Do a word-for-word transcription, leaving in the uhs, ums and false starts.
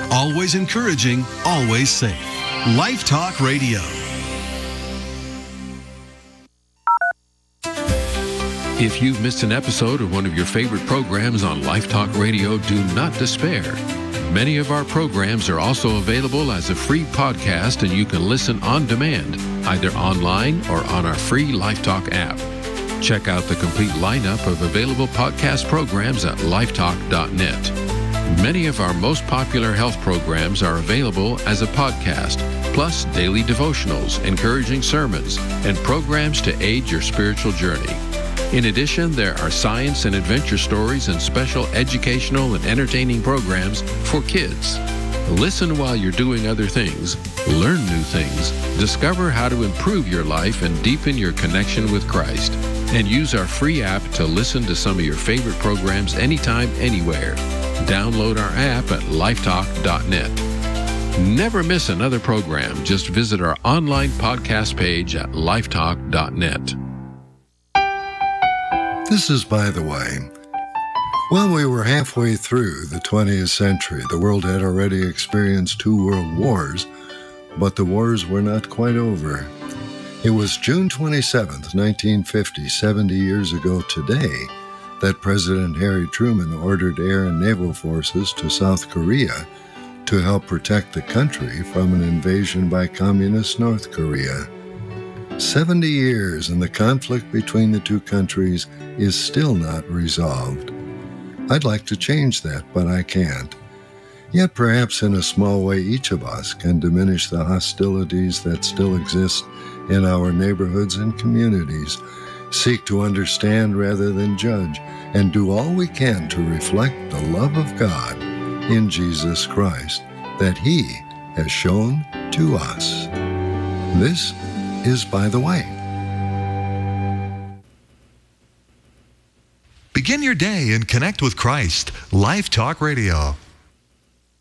Always encouraging, always safe. Life Talk Radio. If you've missed an episode of one of your favorite programs on Life Talk Radio, do not despair. Many of our programs are also available as a free podcast, and you can listen on demand, either online or on our free Life Talk app. Check out the complete lineup of available podcast programs at lifetalk dot net. Many of our most popular health programs are available as a podcast, plus daily devotionals, encouraging sermons, and programs to aid your spiritual journey. In addition, there are science and adventure stories and special educational and entertaining programs for kids. Listen while you're doing other things, learn new things, discover how to improve your life and deepen your connection with Christ. And use our free app to listen to some of your favorite programs anytime, anywhere. Download our app at lifetalk dot net. Never miss another program. Just visit our online podcast page at lifetalk dot net. This is By the Way. Well, we were halfway through the twentieth century. The world had already experienced two world wars, but the wars were not quite over. It was June twenty-seventh, nineteen fifty, seventy years ago today, that President Harry Truman ordered air and naval forces to South Korea to help protect the country from an invasion by communist North Korea. seventy years and the conflict between the two countries is still not resolved. I'd like to change that, but I can't. Yet perhaps in a small way each of us can diminish the hostilities that still exist in our neighborhoods and communities, seek to understand rather than judge, and do all we can to reflect the love of God in Jesus Christ that He has shown to us. This is By the Way. Begin your day and connect with Christ. Life Talk Radio.